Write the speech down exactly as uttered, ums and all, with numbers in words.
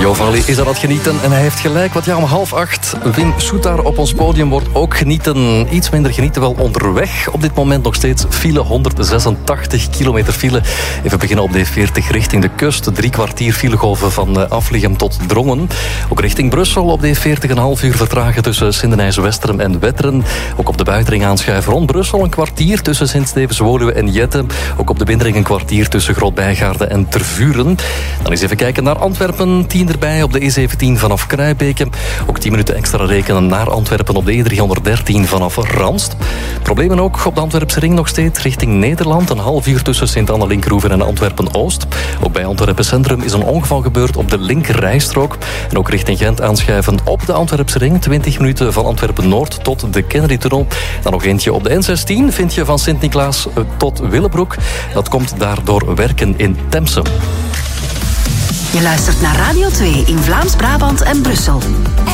Jovali is aan het genieten en hij heeft gelijk. Want ja, om half acht, Wim Soetaar op ons podium wordt ook genieten. Iets minder genieten wel onderweg. Op dit moment nog steeds file, honderdzesentachtig kilometer file. Even beginnen op de E veertig richting de kust. Drie kwartier filegolven van Aflichem tot Drongen. Ook richting Brussel op de E veertig een half uur vertragen tussen Sindenijs-Westerem en Wetteren. Ook op de buitenring aanschuiven rond Brussel een kwartier tussen Sint-Stevens-Woluwe en Jette. Ook op de binnenring een kwartier tussen Groot-Bijgaarde en Tervuren. Dan eens even kijken naar Antwerpen. tien erbij op de E zeventien vanaf Kruijbeke. Ook tien minuten extra rekenen naar Antwerpen op de E driehonderddertien vanaf Ranst. Problemen ook op de Antwerpse ring nog steeds richting Nederland. Een half uur tussen Sint-Anne-Linkroeven en Antwerpen-Oost. Ook bij Antwerpen Centrum is een ongeval gebeurd op de linkerrijstrook. En ook richting Gent aanschuiven op de Antwerpse ring. twintig minuten van Antwerpen-Noord tot de Kennedy-tunnel. Dan nog eentje op de N zestien vind je van Sint-Niklaas tot Willebroek. Dat komt daardoor werken in Temse. Je luistert naar Radio twee in Vlaams-Brabant en Brussel.